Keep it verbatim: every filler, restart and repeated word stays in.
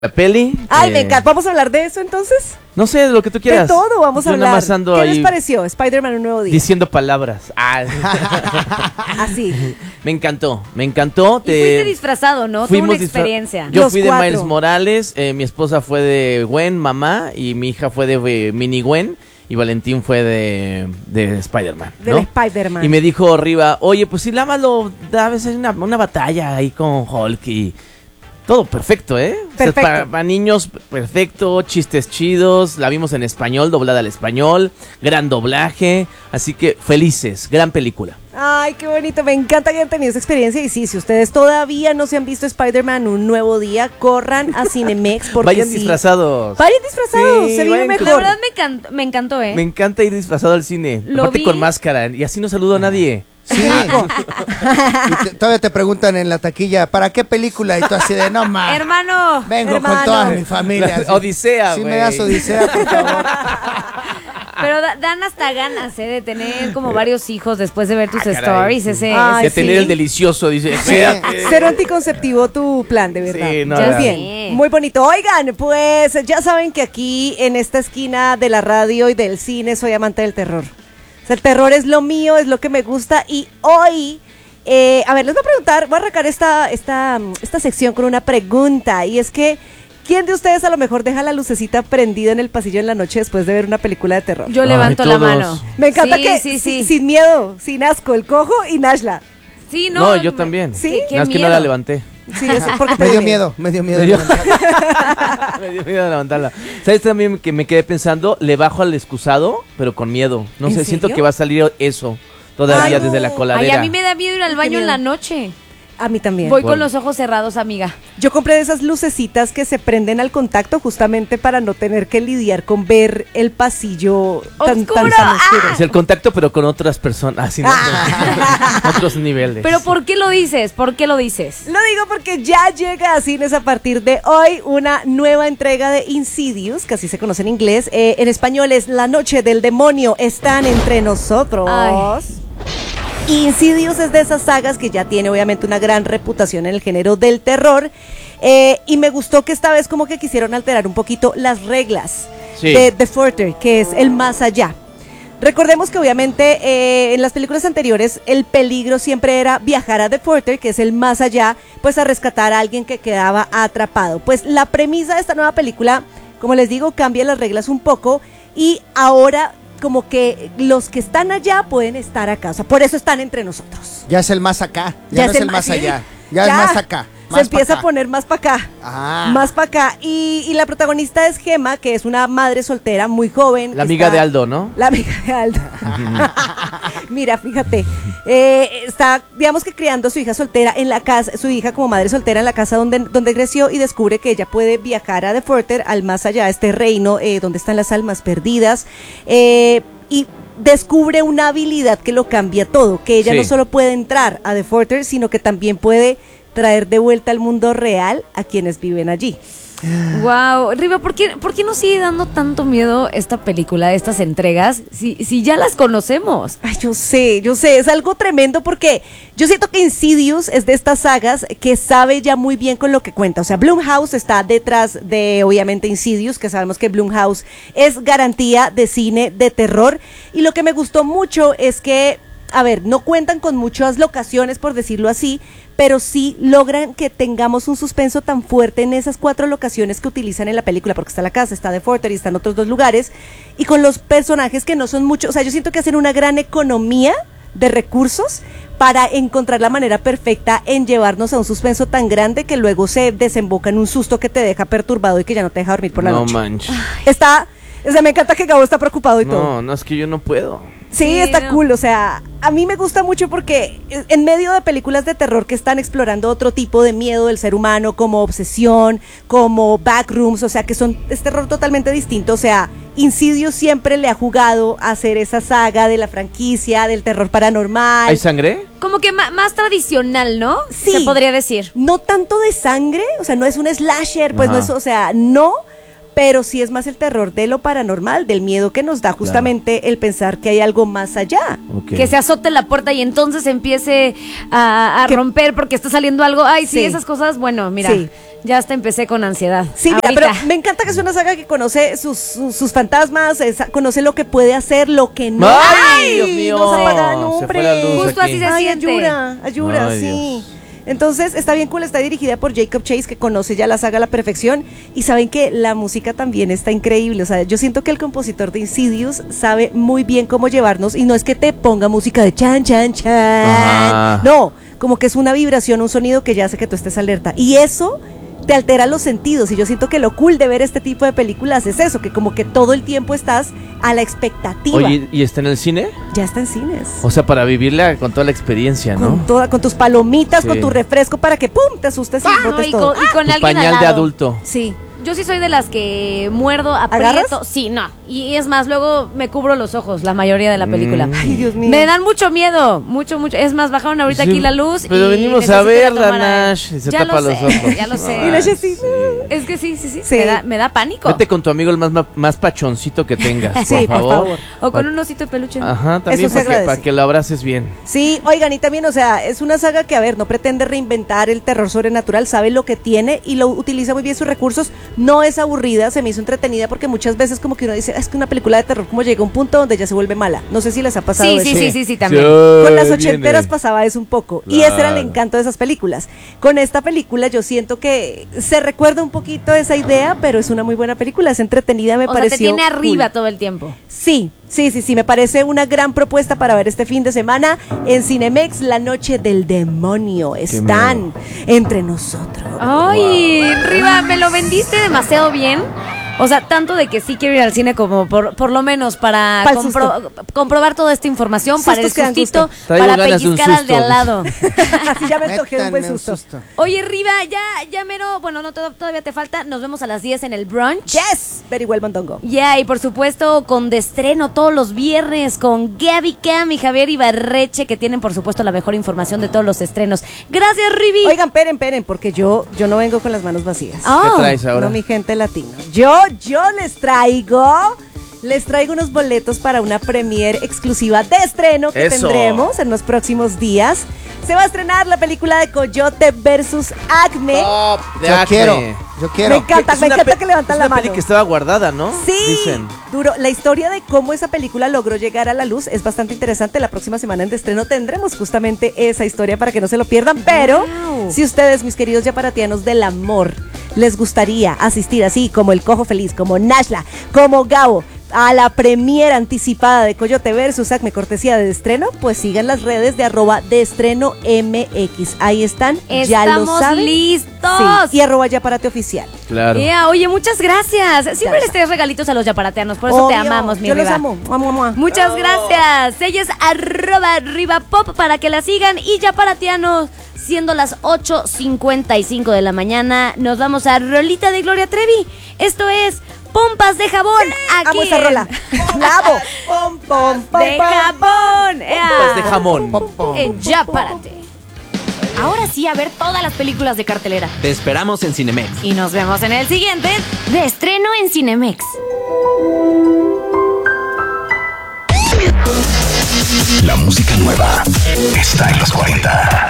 La peli. Ay, eh, me encanta. ¿Vamos a hablar de eso entonces? No sé, de lo que tú quieras. De todo vamos a Yo nada hablar. más ando ¿Qué ahí les pareció Spider-Man un nuevo día? diciendo palabras. Ah, Así. me encantó, me encantó. Y fuiste disfrazado, ¿no? Tuve una disfra- experiencia. Yo Los fui de cuatro. Miles Morales, eh, mi esposa fue de Gwen, mamá, y mi hija fue de eh, Mini Gwen, y Valentín fue de, de Spider-Man, Del ¿no? Spider-Man. Y me dijo arriba, oye, pues si nada más lo da a veces una, una batalla ahí con Hulk y todo perfecto, ¿eh? O sea, Perfecto. para, para niños, perfecto, chistes chidos, la vimos en español, doblada al español, gran doblaje, así que felices, gran película. Ay, qué bonito. Me encanta que hayan tenido esa experiencia. Y sí, si ustedes todavía no se han visto Spider-Man un nuevo día, corran a Cinemex porque Vayan sí. disfrazados. Vayan disfrazados, Sí, se vive vayan mejor. La verdad me encantó, me encantó, ¿eh? Me encanta ir disfrazado al cine, Lo aparte vi. con máscara, y así no saludo a nadie. Sí. Y te- todavía te preguntan en la taquilla, ¿para qué película? Y tú así de, no más. Hermano. Vengo hermano. con toda mi familia. La Odisea, Si güey. me das Odisea, por favor. Pero da- dan hasta ganas, ¿eh? De tener como varios hijos después de ver tus Ah, caray. stories. Ese, Ay, De ese- tener sí. el delicioso, dice. Sí. Cero anticonceptivo tu plan, de verdad. Sí, no, Ya la- sé. Bien, muy bonito. Oigan, pues ya saben que aquí en esta esquina de la radio y del cine soy amante del terror. O sea, el terror es lo mío, es lo que me gusta y hoy, eh, a ver, les voy a preguntar, voy a arrancar esta, esta, esta sección con una pregunta y es que, ¿quién de ustedes a lo mejor deja la lucecita prendida en el pasillo en la noche después de ver una película de terror? Yo Ay, levanto la todos. mano. Me encanta Sí, que sí, si- sí. sin miedo, sin asco, el cojo y Nashla. Sí, No, no. yo me- también. ¿Sí? Qué- qué Nada más que no miedo. la levanté. Sí, es porque te Me dio duele. miedo, me dio miedo. Me dio- Me dio miedo levantarla. ¿Sabes también que me quedé pensando? Le bajo al excusado, pero con miedo. No ¿En sé, siento serio? que va a salir eso todavía Ay, desde no. la Ay, coladera. a mí me da miedo ir al Qué baño en miedo. la noche. A mí también. Voy Bueno. con los ojos cerrados, amiga. Yo compré de esas lucecitas que se prenden al contacto justamente para no tener que lidiar con ver el pasillo tan, tan, ¡Oscuro! tan oscuro. Es el contacto, pero con otras personas. Así, ¿no? Otros niveles. Pero ¿por qué lo dices? ¿Por qué lo dices? Lo digo porque ya llega a cines a partir de hoy una nueva entrega de Insidious, que así se conoce en inglés. Eh, en español es La Noche del Demonio, están entre nosotros. Ay. Insidious es de esas sagas que ya tiene obviamente una gran reputación en el género del terror. eh, y me gustó que esta vez como que quisieron alterar un poquito las reglas Sí. de The Further, que es el más allá. Recordemos que obviamente eh, en las películas anteriores el peligro siempre era viajar a The Further, que es el más allá, pues a rescatar a alguien que quedaba atrapado. Pues la premisa de esta nueva película, como les digo, cambia las reglas un poco y ahora como que los que están allá pueden estar acá. O sea, por eso están entre nosotros. Ya es el más acá, ya, no es el más sí. allá. Ya, es más acá. Se Más empieza pa' a acá. poner más para acá. Ah. Más para acá. Y, y la protagonista es Gemma, que es una madre soltera muy joven. La que amiga está- de Aldo, ¿no? La amiga de Aldo. Mira, fíjate. eh, está, digamos que criando a su hija soltera en la casa, su hija como madre soltera en la casa donde, donde creció y descubre que ella puede viajar a The Further, al más allá, a este reino eh, donde están las almas perdidas. Eh, y descubre una habilidad que lo cambia todo, que ella Sí. no solo puede entrar a The Further, sino que también puede traer de vuelta al mundo real a quienes viven allí. Wow, Riva, ¿por qué, ¿por qué nos sigue dando tanto miedo esta película, estas entregas, si, si ya las conocemos? Ay, yo sé, yo sé, es algo tremendo porque yo siento que Insidious es de estas sagas que sabe ya muy bien con lo que cuenta. O sea, Blumhouse está detrás de, obviamente, Insidious, que sabemos que Blumhouse es garantía de cine de terror. Y lo que me gustó mucho es que, a ver, no cuentan con muchas locaciones, por decirlo así, pero sí logran que tengamos un suspenso tan fuerte en esas cuatro locaciones que utilizan en la película, porque está la casa, está The Further y están otros dos lugares, y con los personajes que no son muchos. O sea, yo siento que hacen una gran economía de recursos para encontrar la manera perfecta en llevarnos a un suspenso tan grande que luego se desemboca en un susto que te deja perturbado y que ya no te deja dormir por la No noche. manches. Está, o sea, me encanta que Gabo está preocupado y todo. No, no, es que yo no puedo. Sí, Sí, está no. cool, o sea, a mí me gusta mucho porque en medio de películas de terror que están explorando otro tipo de miedo del ser humano, como obsesión, como backrooms, o sea, que son, es terror totalmente distinto, o sea, Insidious siempre le ha jugado a hacer esa saga de la franquicia, del terror paranormal. ¿Hay sangre? Como que ma- más tradicional, ¿no? Sí. Se podría decir. No tanto de sangre, o sea, no es un slasher, pues Ajá. no es, o sea, no, pero sí es más el terror de lo paranormal, del miedo que nos da justamente claro. el pensar que hay algo más allá. Okay. Que se azote la puerta y entonces empiece a, a romper porque está saliendo algo. Ay, sí, sí. esas cosas, bueno, mira, sí. ya hasta empecé con ansiedad. Sí, mira, pero me encanta que es una saga que conoce sus, sus, sus fantasmas, es, conoce lo que puede hacer, lo que no. ¡Ay, ¡Ay Dios mío! No se apaga, no, hombre. Justo aquí. así se Ay, siente. Ayura, ayura, Ay, sí. Dios. Entonces, está bien cool, está dirigida por Jacob Chase, que conoce ya la saga a la perfección, y saben que la música también está increíble, o sea, yo siento que el compositor de Insidious sabe muy bien cómo llevarnos, y no es que te ponga música de chan, chan, chan, ah. no, como que es una vibración, un sonido que ya hace que tú estés alerta, y eso te altera los sentidos, y yo siento que lo cool de ver este tipo de películas es eso, que como que todo el tiempo estás a la expectativa. Oye, ¿y está en el cine? Ya está en cines. O sea, para vivirla con toda la experiencia, ¿no? Con, toda, con tus palomitas, sí. con tu refresco, para que ¡pum! Te asustes y ah, botes y todo. Con, y con tu alguien pañal al lado. de adulto. Sí. Yo sí soy de las que muerdo, aprieto. ¿Agarras? Sí, no. Y es más, luego me cubro los ojos la mayoría de la película. Mm. Ay, Dios mío. Me dan mucho miedo, mucho, mucho. Es más, bajaron ahorita sí, aquí la luz. Pero y venimos a verla, Nash. Y se ya tapa lo los sé, ojos. Ya lo sé. Y Nash sí. Es que sí, sí, sí. sí. Me, da, me da pánico. Vete con tu amigo el más, más pachoncito que tengas, por, sí, favor. por favor. O con un osito de peluche. Ajá, también para que, para que lo abraces bien. Sí, oigan, y también, o sea, es una saga que, a ver, no pretende reinventar el terror sobrenatural, sabe lo que tiene y lo utiliza muy bien sus recursos. No es aburrida, se me hizo entretenida porque muchas veces como que uno dice, es que una película de terror como llega a un punto donde ya se vuelve mala. No sé si les ha pasado sí, eso. Sí, sí, sí, sí, también. Sí, con las ochenteras viene. pasaba eso un poco. Claro. Y ese era el encanto de esas películas. Con esta película yo siento que se recuerda un poquito esa idea, pero es una muy buena película, es entretenida, me o pareció. sea, te tiene arriba cool. todo el tiempo. Sí, sí, sí, sí, me parece una gran propuesta para ver este fin de semana en Cinemex, La Noche del Demonio. Están entre nosotros. Ay, wow. Riva, me lo vendiste demasiado bien. O sea, tanto de que sí quiero ir al cine como por, por lo menos para compro, comprobar toda esta información, Sustos para el sustito, para pellizcar al de al lado. Así ya me antojé un buen susto. susto. Oye, Riva, ya, ya mero, bueno, no, todavía te falta, nos vemos a las diez en el brunch. Yes, very well, Mondongo. Ya, yeah, y por supuesto con de estreno todos los viernes con Gaby Cam y Javier Ibarreche, que tienen por supuesto la mejor información de todos los estrenos. Gracias, Rivi. Oigan, peren, peren, porque yo, yo no vengo con las manos vacías. Oh. ¿Qué traes ahora? No, mi gente latina. Yo Yo les traigo, les traigo unos boletos para una premiere exclusiva de estreno que Eso. tendremos en los próximos días. Se va a estrenar la película de Coyote versus Acme. Oh, de yo Acme. quiero, yo quiero. Me encanta, me encanta que levantan la mano. Es una mano. peli que estaba guardada, ¿no? Sí, dicen. duro. La historia de cómo esa película logró llegar a la luz es bastante interesante. La próxima semana en de estreno tendremos justamente esa historia para que no se lo pierdan. Pero wow. si ustedes, mis queridos yaparatianos del amor, les gustaría asistir así como el Cojo Feliz, como Nashla, como Gabo, a la premiera anticipada de Coyote versus Acme, cortesía de estreno, pues sigan las redes de arroba de estreno M X. Ahí están, Estamos ya lo saben. listos. Sí, y arroba Yaparate Oficial. Claro. Yeah, oye, muchas gracias. Siempre Gracias. les traes regalitos a los yaparateanos, por eso Obvio, te amamos, mi yo Riva. los amo. Mua, mua, mua. Muchas gracias. Ella es arroba Riva Pop para que la sigan. Y yaparatianos, siendo las ocho cincuenta y cinco de la mañana, nos vamos a Rolita de Gloria Trevi. Esto es Pompas de Jabón. Aquí Amo esa en- rola. Bravo. Pom, pom, pom, De pom. jabón. Ea. Pompas de jamón. Pom, pom, En pom, Ya pom. Párate. Ahora sí, a ver todas las películas de cartelera. Te esperamos en Cinemex. Y nos vemos en el siguiente de estreno en Cinemex. La música nueva está en los cuarenta.